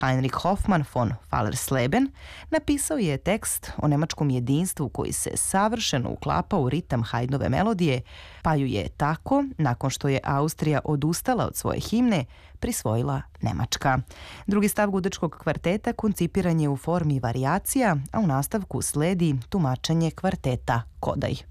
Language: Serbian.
Heinrich Hoffmann von Fallersleben napisao je tekst o nemačkom jedinstvu koji se savršeno uklapa u ritam Haydnove melodije, pa ju je tako, nakon što je Austrija odustala od svoje himne, prisvojila Nemačka. Drugi stav Gudečkog kvarteta koncipiran je u formi varijacija, a u nastavku sledi tumačenje kvarteta Kodaj.